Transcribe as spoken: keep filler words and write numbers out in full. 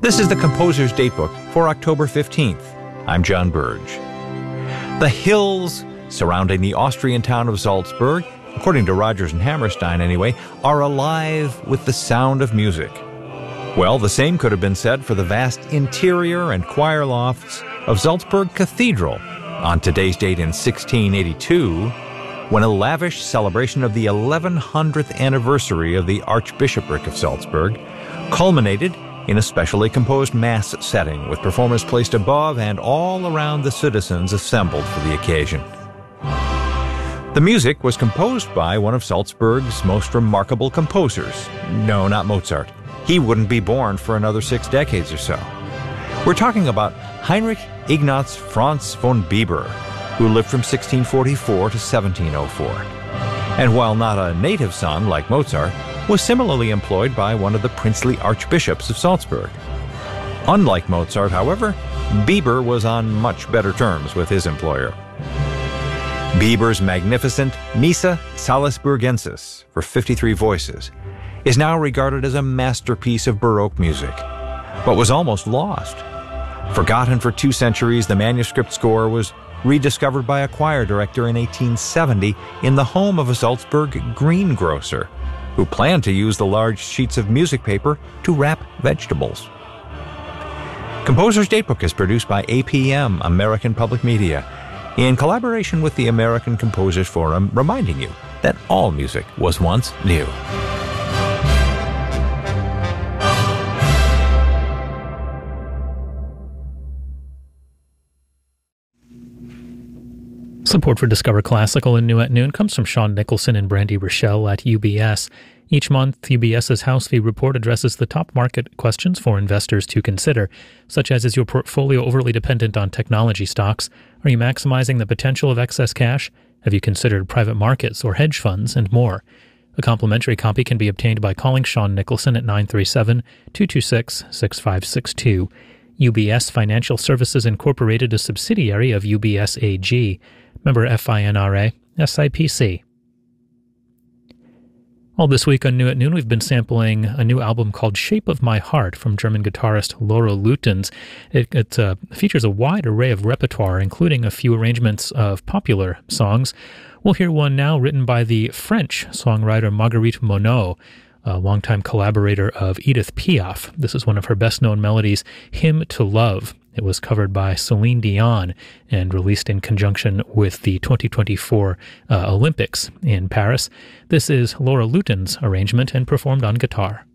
This is the Composer's Datebook for October fifteenth. I'm John Burge. The hills surrounding the Austrian town of Salzburg, according to Rodgers and Hammerstein anyway, are alive with the sound of music. Well, the same could have been said for the vast interior and choir lofts of Salzburg Cathedral on today's date in sixteen eighty-two, when a lavish celebration of the eleven hundredth anniversary of the Archbishopric of Salzburg culminated in a specially composed mass setting with performers placed above and all around the citizens assembled for the occasion. The music was composed by one of Salzburg's most remarkable composers. No, not Mozart. He wouldn't be born for another six decades or so. We're talking about Heinrich Ignaz Franz von Bieber, who lived from sixteen forty-four to seventeen oh four. And while not a native son like Mozart, was similarly employed by one of the princely archbishops of Salzburg. Unlike Mozart, however, Bieber was on much better terms with his employer. Bieber's magnificent Missa Salzburgensis for fifty-three voices is now regarded as a masterpiece of Baroque music, but was almost lost. Forgotten for two centuries, the manuscript score was rediscovered by a choir director in eighteen seventy in the home of a Salzburg greengrocer, who planned to use the large sheets of music paper to wrap vegetables. Composer's Datebook is produced by A P M, American Public Media, in collaboration with the American Composers Forum, reminding you that all music was once new. Support for Discover Classical and New at Noon comes from Sean Nicholson and Brandy Rochelle at U B S. Each month, UBS's House Fee Report addresses the top market questions for investors to consider, such as: is your portfolio overly dependent on technology stocks? Are you maximizing the potential of excess cash? Have you considered private markets or hedge funds? And more. A complimentary copy can be obtained by calling Sean Nicholson at nine three seven, two two six, six five six two. U B S Financial Services Incorporated, a subsidiary of U B S A G. Member F I N R A, S I P C. All this week on New at Noon, we've been sampling a new album called Shape of My Heart from German guitarist Laura Lutens. It, it uh, features a wide array of repertoire, including a few arrangements of popular songs. We'll hear one now written by the French songwriter Marguerite Monod, a longtime collaborator of Edith Piaf. This is one of her best-known melodies, Hymn to Love. It was covered by Celine Dion and released in conjunction with the twenty twenty-four uh, Olympics in Paris. This is Laura Lutens' arrangement and performed on guitar.